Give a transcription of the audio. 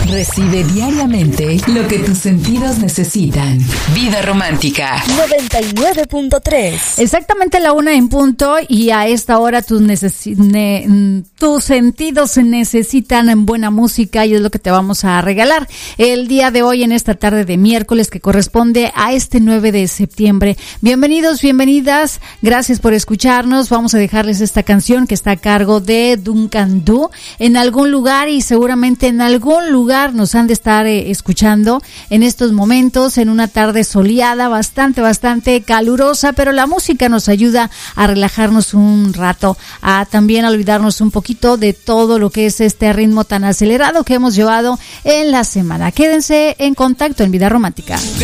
Recibe diariamente lo que tus sentidos necesitan. Vida Romántica 99.3. Exactamente la 1 en punto, y a esta hora tus sentidos necesitan buena música, y es lo que te vamos a regalar el día de hoy, en esta tarde de miércoles que corresponde a este 9 de septiembre. Bienvenidos, bienvenidas, gracias por escucharnos. Vamos a dejarles esta canción que está a cargo de Duncan Du. En algún lugar, y seguramente en algún lugar, nos han de estar escuchando en estos momentos, en una tarde soleada, bastante calurosa, pero la música nos ayuda a relajarnos un rato, a también olvidarnos un poquito de todo lo que es este ritmo tan acelerado que hemos llevado en la semana. Quédense en contacto en Vida Romántica.